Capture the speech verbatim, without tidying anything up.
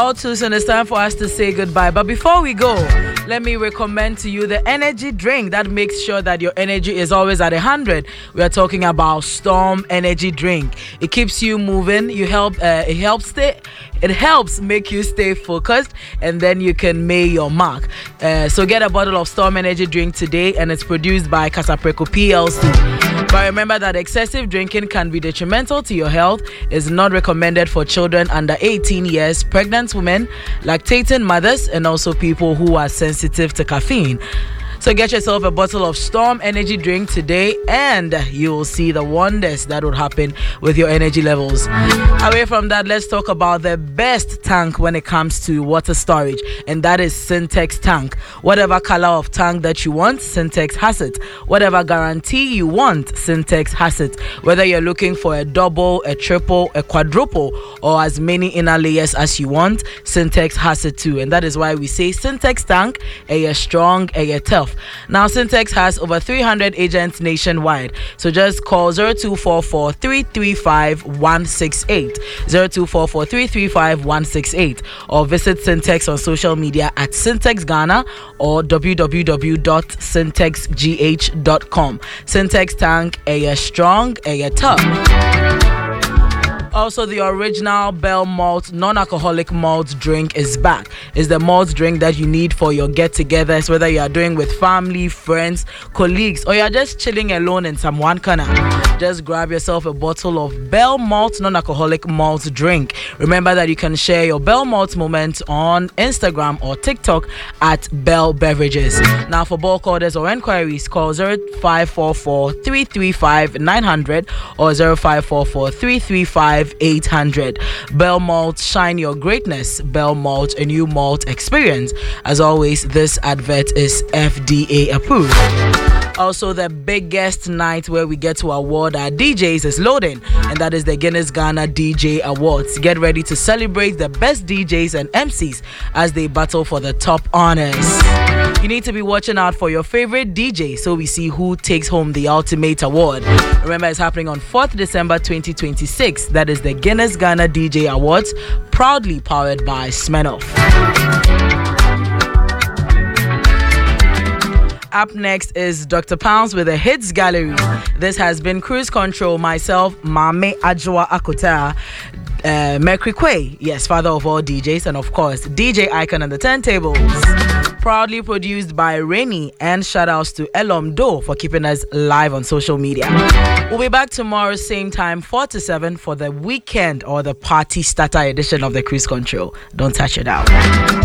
All too soon, it's time for us to say goodbye. But before we go, let me recommend to you the energy drink that makes sure that your energy is always at one hundred. We are talking about Storm Energy Drink. It keeps you moving. You help. Uh, it helps stay. It helps make you stay focused, and then you can make your mark. Uh, so get a bottle of Storm Energy Drink today, and it's produced by Casapreco P L C. But remember that excessive drinking can be detrimental to your health. It's not recommended for children under eighteen years, pregnant women, lactating mothers, and also people who are sensitive to caffeine. So get yourself a bottle of Storm Energy Drink today, and you will see the wonders that would happen with your energy levels. Away from that, let's talk about the best tank when it comes to water storage, and that is Syntex Tank. Whatever color of tank that you want, Syntex has it. Whatever guarantee you want, Syntex has it. Whether you're looking for a double, a triple, a quadruple, or as many inner layers as you want, Syntex has it too. And that is why we say Syntex Tank, a year strong, a year tough. Now, Syntex has over three hundred agents nationwide. So just call zero two four four, three three five, one six eight, zero two four four, three three five, one six eight, or visit Syntex on social media at Syntex Ghana or w w w dot syntex g h dot com. Syntex Tank, a year strong, a year tough. Also, the original Bell Malt non-alcoholic malt drink is back. It's the malt drink that you need for your get-togethers, whether you are doing with family, friends, colleagues, or you are just chilling alone in some one corner. Just grab yourself a bottle of Bell Malt non-alcoholic malt drink. Remember that you can share your Bell Malt moment on Instagram or TikTok at Bell Beverages. Now, for bulk orders or enquiries, call zero five four four, three three five, nine hundred or zero five four four, three three five, eight hundred. Bell Malt, shine your greatness. Bell Malt, a new malt experience. As always, this advert is F D A approved. Also, the biggest night where we get to award our D Js is loading, and that is the Guinness Ghana D J Awards. Get ready to celebrate the best D Js and M Cs as they battle for the top honors. You need to be watching out for your favorite D J so we see who takes home the ultimate award. Remember, it's happening on fourth December twenty twenty-six. That is the Guinness Ghana D J Awards, proudly powered by Smirnoff. Up next is Doctor Pounds with the Hits Gallery. This has been Cruise Control. Myself, Mame Ajwa Akota, uh, Mercury Quay, yes, father of all D Js, and of course, D J Icon on the turntables. Proudly produced by Rainy, and shout outs to Elom Do for keeping us live on social media. We'll be back tomorrow, same time, four to seven, for the weekend or the party starter edition of the Cruise Control. Don't touch it out.